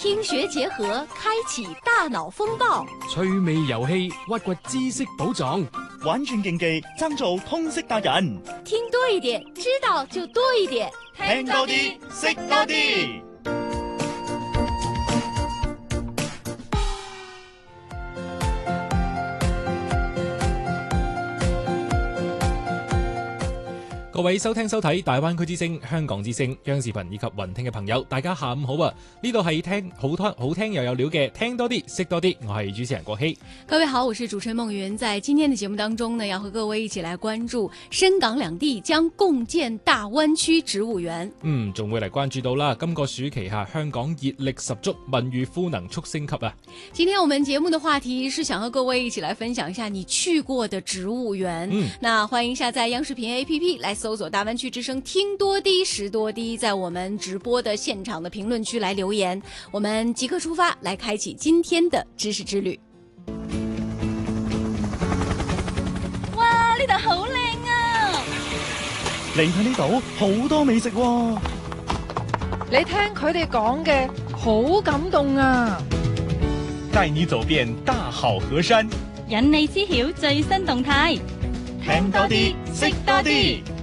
聽學結合，開啟大腦風暴， 趣味遊戲，挖掘知識寶藏， 玩轉競技，爭做通識達人。 聽多一點，知道就多一點， 聽多啲，識多啲。 各位收聽收睇大灣區之聲、香港之聲、央視頻以及雲聽嘅朋友，大家下午好啊！呢度係聽好聽又有料嘅，聽多啲識多啲，我係主持人郭希。 各位好，我是主持人夢雲。在今天的節目當中呢，要和各位一起來關注深港兩地將共建大灣區植物園。 仲會嚟關注到啦，今個暑期下香港熱力十足，文娛賦能促升級啊！ 今天我們節目的話題是想和各位一起來分享一下你去過的植物園。那歡迎下載央視頻 APP 來搜索大灣區之聲，聽多啲識多啲，在我們直播的現場的評論區來留言，我們即刻出發來開啟今天的知識之旅。哇，呢度好靚啊！ 嚟睇呢度好多美食喎。 你聽佢哋講嘅好感動啊！ 帶你走遍大好河山， 引你知曉最新動態， 聽多啲識多啲。